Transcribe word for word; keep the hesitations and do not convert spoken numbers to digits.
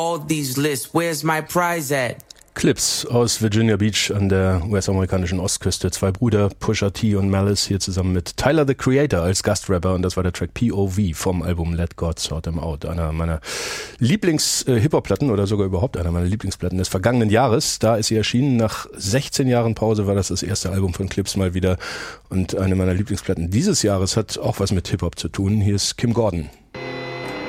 All these lists, where's my prize at? Clips aus Virginia Beach an der U S-amerikanischen Ostküste. Zwei Brüder, Pusha T und Malice, hier zusammen mit Tyler, the Creator, als Gastrapper. Und das war der Track P O V vom Album Let God Sort Them Out. Einer meiner Lieblings-Hip-Hop-Platten oder sogar überhaupt einer meiner Lieblingsplatten des vergangenen Jahres. Da ist sie erschienen. Nach sechzehn Jahren Pause war das das erste Album von Clips mal wieder. Und eine meiner Lieblingsplatten dieses Jahres hat auch was mit Hip-Hop zu tun. Hier ist Kim Gordon.